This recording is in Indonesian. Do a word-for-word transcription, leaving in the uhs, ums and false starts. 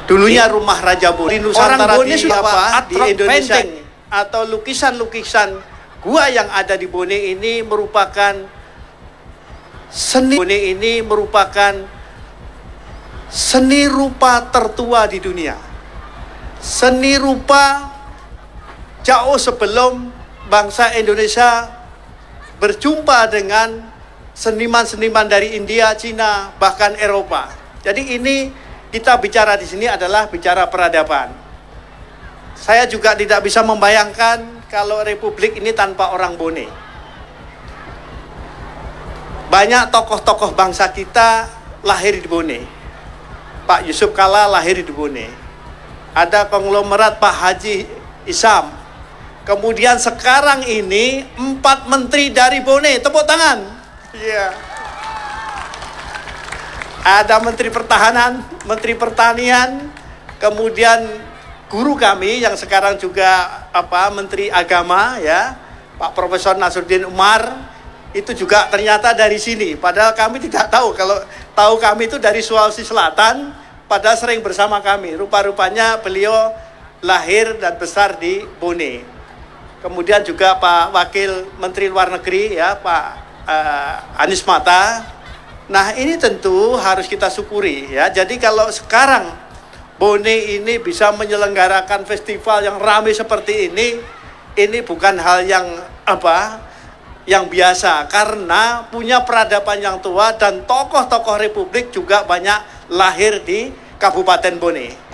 Dulunya rumah Raja Bone di Nusantara, Orang Bone di sudah apa di Atrok Indonesia Penteng. ini, atau lukisan-lukisan gua yang ada di Bone ini merupakan seni. Bone ini merupakan seni rupa tertua di dunia. Seni rupa jauh sebelum bangsa Indonesia berjumpa dengan seniman-seniman dari India, Cina, bahkan Eropa. Jadi ini kita bicara di sini adalah bicara peradaban. Saya juga tidak bisa membayangkan kalau Republik ini tanpa orang Bone. Banyak tokoh-tokoh bangsa kita lahir di Bone. Pak Yusuf Kalla lahir di Bone. Ada konglomerat Pak Haji Isam. Kemudian sekarang ini empat menteri dari Bone. Tepuk tangan. Iya. Ada Menteri Pertahanan, Menteri Pertanian, kemudian guru kami yang sekarang juga apa Menteri Agama ya, Pak Profesor Nasruddin Umar, itu juga ternyata dari sini. Padahal kami tidak tahu, kalau tahu kami itu dari Sulawesi Selatan, padahal sering bersama kami. Rupa-rupanya beliau lahir dan besar di Bone. Kemudian juga Pak Wakil Menteri Luar Negeri ya, Pak uh, Anies Mata. Nah ini tentu harus kita syukuri ya. Jadi kalau sekarang Bone ini bisa menyelenggarakan festival yang ramai seperti ini, ini bukan hal yang apa, yang biasa, karena punya peradaban yang tua dan tokoh-tokoh Republik juga banyak lahir di Kabupaten Bone.